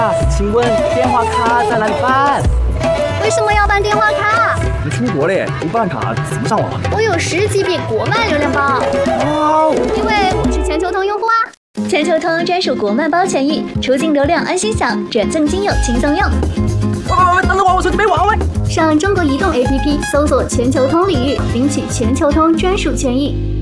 请问电话卡在哪里办？ 为什么要办电话卡？ 你出国嘞，不办卡怎么上网？ 我有10GB国漫流量包。 哇， 因为我是全球通用户啊。全球通专属国漫包权益，出境流量安心享，转赠金友轻松用。 喂，等等我手机没网喂。 上中国移动 APP 搜索全球通领域，领取全球通专属权益。